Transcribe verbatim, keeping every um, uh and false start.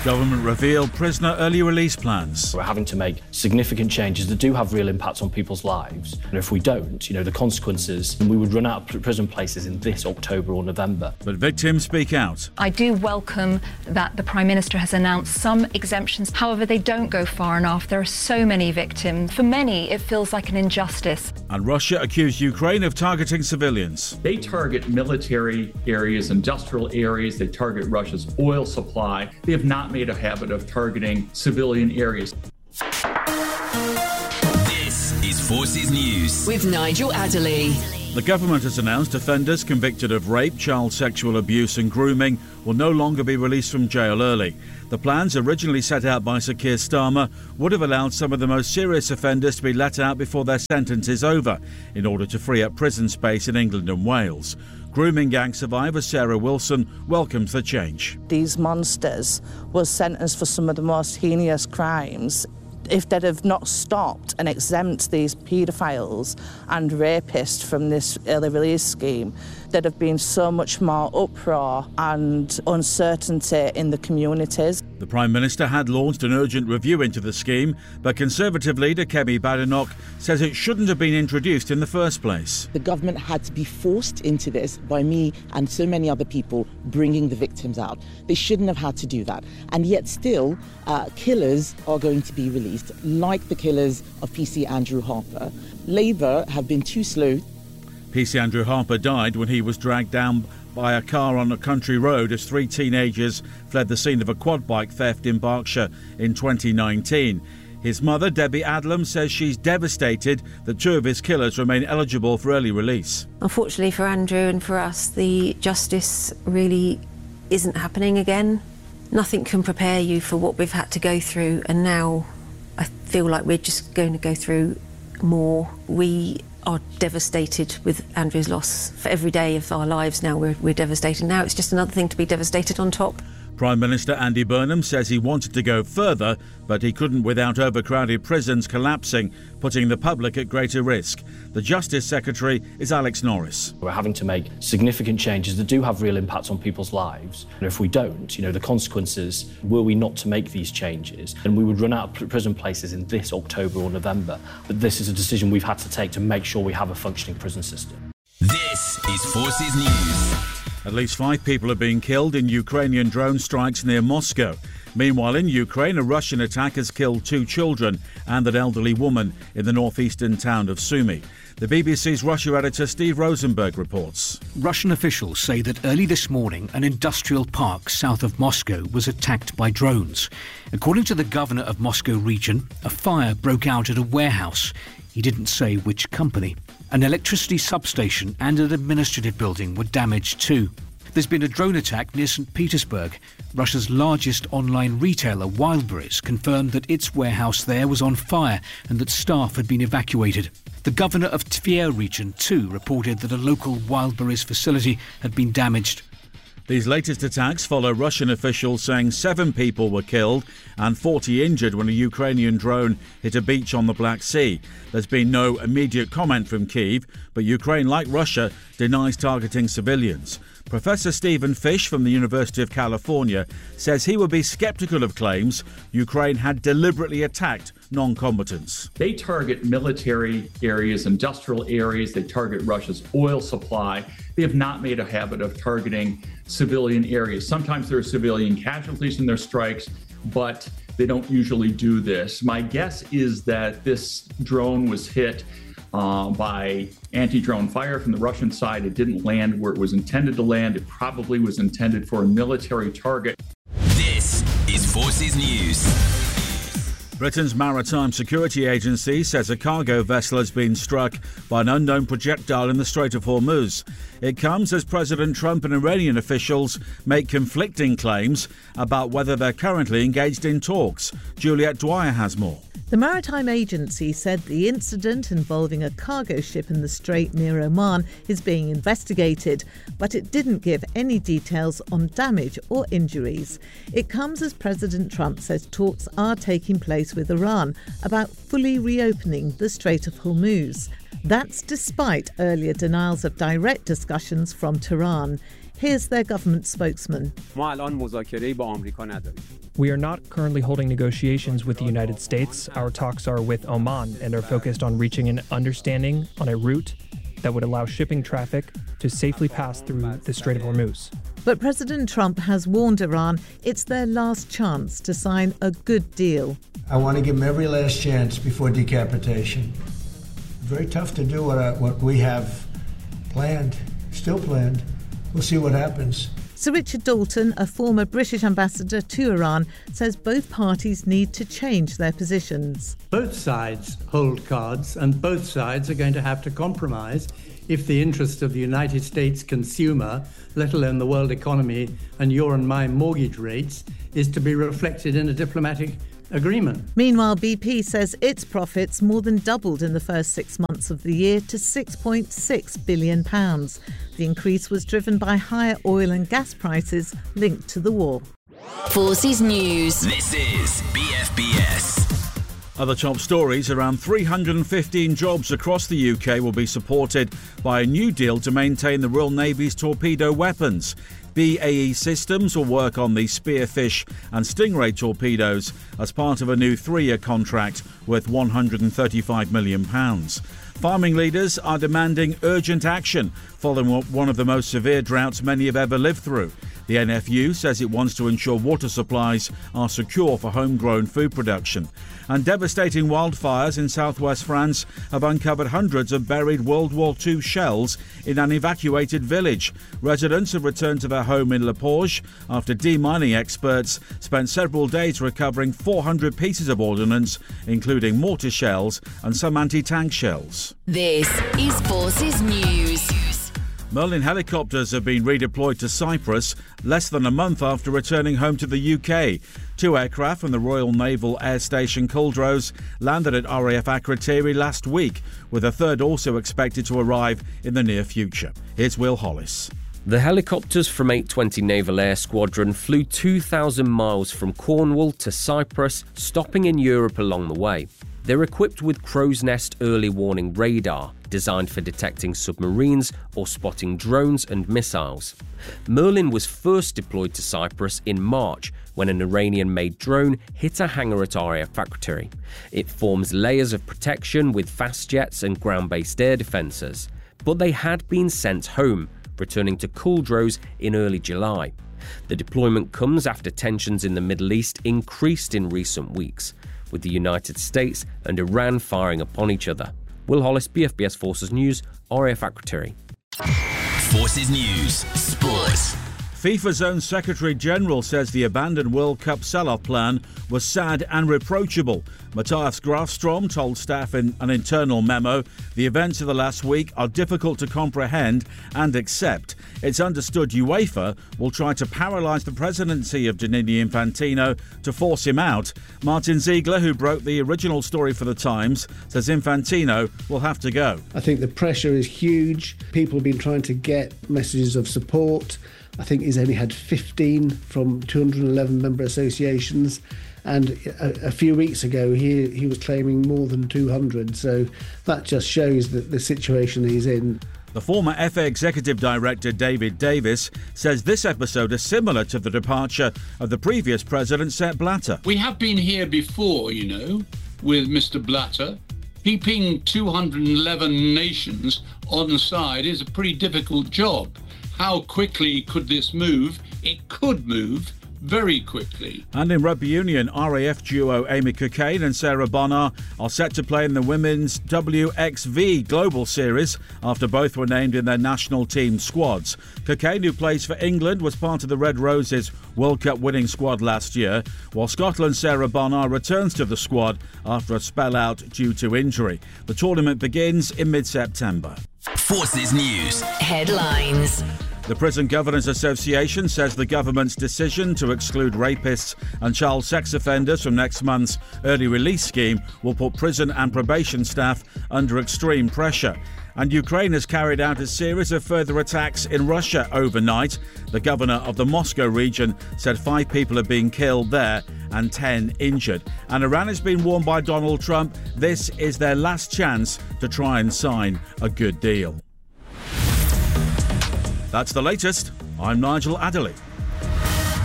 Government revealed prisoner early release plans. We're having to make significant changes that do have real impacts on people's lives. And if we don't, you know, the consequences, we would run out of prison places in this October or November. But victims speak out. I do welcome that the Prime Minister has announced some exemptions. However, they don't go far enough. There are so many victims. For many, it feels like an injustice. And Russia accused Ukraine of targeting civilians. They target military areas, industrial areas. They target Russia's oil supply. They have not made a habit of targeting civilian areas. This is Forces News with Nigel Adderley. The government has announced offenders convicted of rape, child sexual abuse and grooming will no longer be released from jail early. The plans, originally set out by Sir Keir Starmer, would have allowed some of the most serious offenders to be let out before their sentence is over, in order to free up prison space in England and Wales. Grooming gang survivor Sarah Wilson welcomes the change. These monsters were sentenced for some of the most heinous crimes. If they'd have not stopped and exempt these paedophiles and rapists from this early release scheme, there'd have been so much more uproar and uncertainty in the communities. The Prime Minister had launched an urgent review into the scheme, but Conservative leader Kemi Badenoch says it shouldn't have been introduced in the first place. The government had to be forced into this by me and so many other people bringing the victims out. They shouldn't have had to do that. And yet still, uh, killers are going to be released, like the killers of P C Andrew Harper. Labour have been too slow. P C Andrew Harper died when he was dragged down by a car on a country road as three teenagers fled the scene of a quad bike theft in Berkshire in twenty nineteen. His mother, Debbie Adlam, says she's devastated that two of his killers remain eligible for early release. Unfortunately for Andrew and for us, the justice really isn't happening again. Nothing can prepare you for what we've had to go through, and now I feel like we're just going to go through more. We are devastated with Andrew's loss. For every day of our lives now, we're, we're devastated. Now it's just another thing to be devastated on top. Prime Minister Andy Burnham says he wanted to go further, but he couldn't without overcrowded prisons collapsing, putting the public at greater risk. The Justice Secretary is Alex Norris. We're having to make significant changes that do have real impacts on people's lives. And if we don't, you know, the consequences, were we not to make these changes, then we would run out of prison places in this October or November. But this is a decision we've had to take to make sure we have a functioning prison system. This is Forces News. At least five people have been killed in Ukrainian drone strikes near Moscow. Meanwhile, in Ukraine, a Russian attack has killed two children and an elderly woman in the northeastern town of Sumy. The B B C's Russia editor Steve Rosenberg reports. Russian officials say that early this morning, an industrial park south of Moscow was attacked by drones. According to the governor of Moscow region, a fire broke out at a warehouse. He didn't say which company. An electricity substation and an administrative building were damaged too. There's been a drone attack near Saint Petersburg. Russia's largest online retailer, Wildberries, confirmed that its warehouse there was on fire and that staff had been evacuated. The governor of Tver region too reported that a local Wildberries facility had been damaged. These latest attacks follow Russian officials saying seven people were killed and forty injured when a Ukrainian drone hit a beach on the Black Sea. There's been no immediate comment from Kyiv, but Ukraine, like Russia, denies targeting civilians. Professor Stephen Fish from the University of California says he would be sceptical of claims Ukraine had deliberately attacked non-combatants. They target military areas, industrial areas. They target Russia's oil supply. They have not made a habit of targeting civilian areas. Sometimes there are civilian casualties in their strikes, but they don't usually do this. My guess is that this drone was hit Uh, by anti-drone fire from the Russian side. It didn't land where it was intended to land. It probably was intended for a military target. This is Forces News. Britain's Maritime Security Agency says a cargo vessel has been struck by an unknown projectile in the Strait of Hormuz. It comes as President Trump and Iranian officials make conflicting claims about whether they're currently engaged in talks. Juliet Dwyer has more. The Maritime Agency said the incident involving a cargo ship in the Strait near Oman is being investigated, but it didn't give any details on damage or injuries. It comes as President Trump says talks are taking place with Iran about fully reopening the Strait of Hormuz. That's despite earlier denials of direct discussions from Tehran. Here's their government spokesman. We are not currently holding negotiations with the United States. Our talks are with Oman and are focused on reaching an understanding on a route that would allow shipping traffic to safely pass through the Strait of Hormuz. But President Trump has warned Iran it's their last chance to sign a good deal. I want to give them every last chance before decapitation. Very tough to do what, I, what we have planned, still planned. We'll see what happens. Sir Richard Dalton, a former British ambassador to Iran, says both parties need to change their positions. Both sides hold cards, and both sides are going to have to compromise if the interest of the United States consumer, let alone the world economy and your and my mortgage rates, is to be reflected in a diplomatic agreement. Meanwhile, B P says its profits more than doubled in the first six months of the year to six point six billion pounds. The increase was driven by higher oil and gas prices linked to the war. Forces News. This is B F B S. Other top stories, around three hundred fifteen jobs across the U K will be supported by a new deal to maintain the Royal Navy's torpedo weapons. B A E Systems will work on the Spearfish and Stingray torpedoes as part of a new three-year contract worth one hundred thirty-five million pounds. Farming leaders are demanding urgent action following one of the most severe droughts many have ever lived through. The N F U says it wants to ensure water supplies are secure for homegrown food production. And devastating wildfires in southwest France have uncovered hundreds of buried World War Two shells in an evacuated village. Residents have returned to their home in Le Porge after demining experts spent several days recovering four hundred pieces of ordnance, including mortar shells and some anti-tank shells. This is Forces News. Merlin helicopters have been redeployed to Cyprus less than a month after returning home to the U K. Two aircraft from the Royal Naval Air Station Culdrose landed at R A F Akrotiri last week, with a third also expected to arrive in the near future. Here's Will Hollis. The helicopters from eight twenty Naval Air Squadron flew two thousand miles from Cornwall to Cyprus, stopping in Europe along the way. They're equipped with crow's nest early warning radar, designed for detecting submarines or spotting drones and missiles. Merlin was first deployed to Cyprus in March when an Iranian-made drone hit a hangar at R A F Akrotiri. It forms layers of protection with fast jets and ground-based air defences. But they had been sent home, returning to Culdrose in early July. The deployment comes after tensions in the Middle East increased in recent weeks, with the United States and Iran firing upon each other. Will Hollis, B F B S Forces News, R A F Akrotiri. Forces News, Sports. FIFA's own Secretary-General says the abandoned World Cup sell-off plan was sad and reproachable. Matthias Grafstrom told staff in an internal memo, the events of the last week are difficult to comprehend and accept. It's understood UEFA will try to paralyse the presidency of Gianni Infantino to force him out. Martin Ziegler, who broke the original story for The Times, says Infantino will have to go. I think the pressure is huge. People have been trying to get messages of support. I think he's only had fifteen from two hundred eleven member associations, and a, a few weeks ago he he was claiming more than two hundred, so that just shows that the situation he's in. The former F A Executive Director David Davis says this episode is similar to the departure of the previous president, Sepp Blatter. We have been here before, you know, with Mister Blatter. Keeping two hundred eleven nations on side is a pretty difficult job. How quickly could this move? It could move very quickly. And in rugby union, R A F duo Amy Cockayne and Sarah Bonar are set to play in the Women's W X V Global Series after both were named in their national team squads. Cockayne, who plays for England, was part of the Red Roses World Cup winning squad last year, while Scotland's Sarah Bonar returns to the squad after a spell out due to injury. The tournament begins in mid-September. Forces News. Headlines. The Prison Governors Association says the government's decision to exclude rapists and child sex offenders from next month's early release scheme will put prison and probation staff under extreme pressure. And Ukraine has carried out a series of further attacks in Russia overnight. The governor of the Moscow region said five people have been killed there and ten injured. And Iran has been warned by Donald Trump this is their last chance to try and sign a good deal. That's the latest. I'm Nigel Adderley.